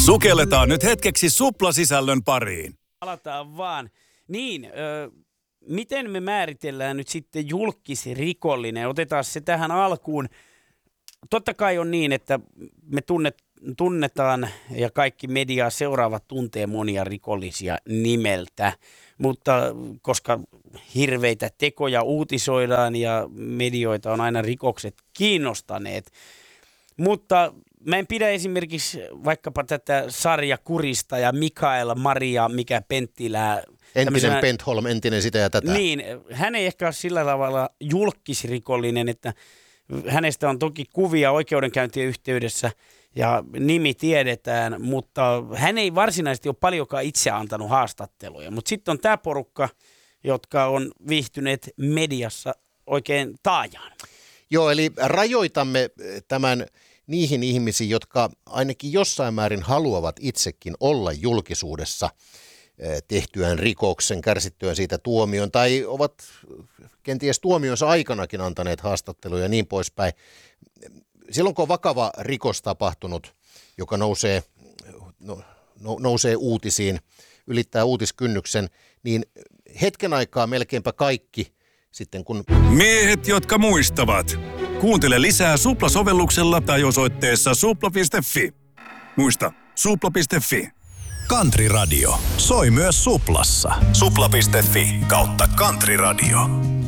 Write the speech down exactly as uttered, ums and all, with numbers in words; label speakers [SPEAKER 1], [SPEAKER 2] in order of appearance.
[SPEAKER 1] Sukelletaan nyt hetkeksi suplasisällön pariin.
[SPEAKER 2] Palataan vaan. Niin, ö, miten me määritellään nyt sitten julkisrikollinen? Otetaan se tähän alkuun. Totta kai on niin, että me tunnet, tunnetaan ja kaikki mediaa seuraavat tuntee monia rikollisia nimeltä, mutta koska hirveitä tekoja uutisoidaan ja medioita on aina rikokset kiinnostaneet, mutta mä en pidä esimerkiksi vaikkapa tätä Sarja Kurista ja Mikael Maria, mikä Penttilää.
[SPEAKER 3] Entinen Pentholm, entinen sitä ja tätä.
[SPEAKER 2] Niin, hän ei ehkä ole sillä tavalla julkisrikollinen, että hänestä on toki kuvia oikeudenkäyntien yhteydessä ja nimi tiedetään, mutta hän ei varsinaisesti ole paljonkaan itse antanut haastatteluja. Mutta sitten on tämä porukka, jotka on viihtyneet mediassa oikein taajaan.
[SPEAKER 3] Joo, eli rajoitamme tämän niihin ihmisiin, jotka ainakin jossain määrin haluavat itsekin olla julkisuudessa tehtyään rikoksen, kärsittyään siitä tuomion, tai ovat kenties tuomionsa aikanakin antaneet haastatteluja ja niin poispäin. Silloin kun on vakava rikos tapahtunut, joka nousee, no, nousee uutisiin, ylittää uutiskynnyksen, niin hetken aikaa melkeinpä kaikki sitten kun...
[SPEAKER 1] Miehet, jotka muistavat. Kuuntele lisää Supla-sovelluksella tai osoitteessa supla piste fi. Muista, supla piste fi.
[SPEAKER 4] Country Radio soi myös Suplassa. supla piste fi kautta Country Radio.